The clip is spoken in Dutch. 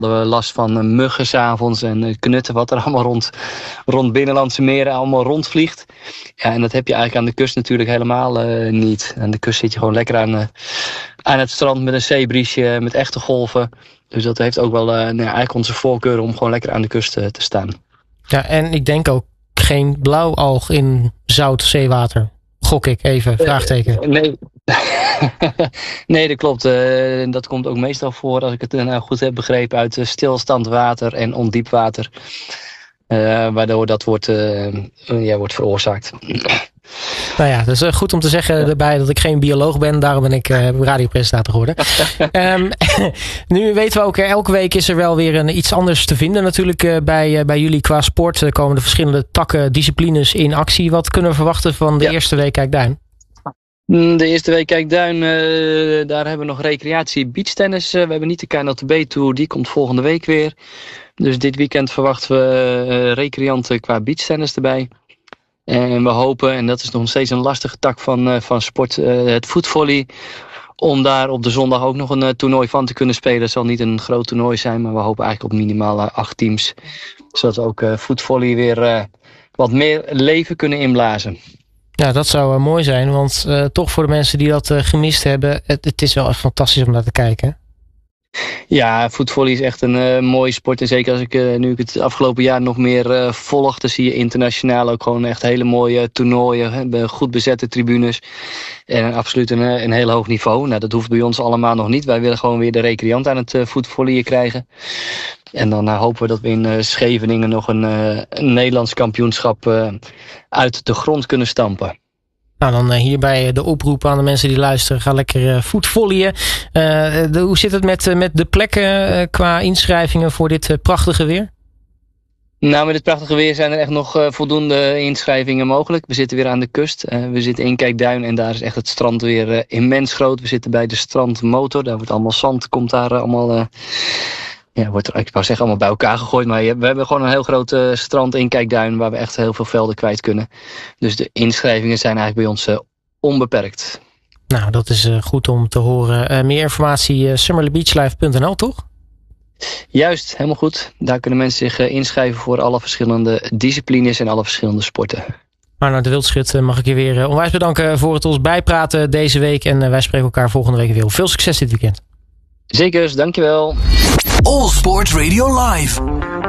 hadden we last van muggen 's avonds en knutten wat er allemaal rond binnenlandse meren allemaal rondvliegt. Ja, en dat heb je eigenlijk aan de kust natuurlijk helemaal niet. Aan de kust zit je gewoon lekker aan het strand met een zeebriesje, met echte golven. Dus dat heeft ook wel eigenlijk onze voorkeur om gewoon lekker aan de kust te staan. Ja, en ik denk ook geen blauwalg in zout zeewater. Gok ik even, vraagteken. Nee. Nee, dat klopt. Dat komt ook meestal voor, als ik het nou goed heb begrepen, uit stilstand water en ondiep water. Waardoor dat wordt veroorzaakt. Nou ja, dus goed om te zeggen erbij dat ik geen bioloog ben. Daarom ben ik radiopresentator geworden. Nu weten we ook, elke week is er wel weer iets anders te vinden natuurlijk bij jullie qua sport. Er komen de verschillende takken, disciplines in actie. Wat kunnen we verwachten van de eerste week Kijkduin? De eerste week Kijkduin, daar hebben we nog recreatie beachtennis. We hebben niet de KNLTB Tour, die komt volgende week weer. Dus dit weekend verwachten we recreanten qua beachtennis erbij. En we hopen, en dat is nog steeds een lastige tak van sport, het voetvolley. Om daar op de zondag ook nog een toernooi van te kunnen spelen. Het zal niet een groot toernooi zijn, maar we hopen eigenlijk op minimaal 8 teams. Zodat we ook voetvolley weer wat meer leven kunnen inblazen. Ja, dat zou mooi zijn, want toch voor de mensen die dat gemist hebben, het is wel echt fantastisch om naar te kijken. Ja, voetvolley is echt een mooie sport. En zeker als nu ik het afgelopen jaar nog meer volg, dan zie je internationaal ook gewoon echt hele mooie toernooien. Goed bezette tribunes. En absoluut een heel hoog niveau. Nou, dat hoeft bij ons allemaal nog niet. Wij willen gewoon weer de recreant aan het voetvolleyen krijgen. En dan hopen we dat we in Scheveningen nog een Nederlands kampioenschap uit de grond kunnen stampen. Nou, dan hierbij de oproep aan de mensen die luisteren. Ga lekker voetvolleyen. Hoe zit het met de plekken qua inschrijvingen voor dit prachtige weer? Nou, met dit prachtige weer zijn er echt nog voldoende inschrijvingen mogelijk. We zitten weer aan de kust. We zitten in Kijkduin en daar is echt het strand weer immens groot. We zitten bij de strandmotor. Daar wordt allemaal zand, komt daar allemaal... wordt er, ik wou zeggen, allemaal bij elkaar gegooid. Maar we hebben gewoon een heel groot strand in Kijkduin waar we echt heel veel velden kwijt kunnen. Dus de inschrijvingen zijn eigenlijk bij ons onbeperkt. Nou, dat is goed om te horen. Meer informatie summerlebeachlife.nl, toch? Juist, helemaal goed. Daar kunnen mensen zich inschrijven voor alle verschillende disciplines en alle verschillende sporten. Arnoud de Wildschut, mag ik je weer onwijs bedanken voor het ons bijpraten deze week. En wij spreken elkaar volgende week weer. Veel succes dit weekend. Zeker, dankjewel. All Sports Radio Live.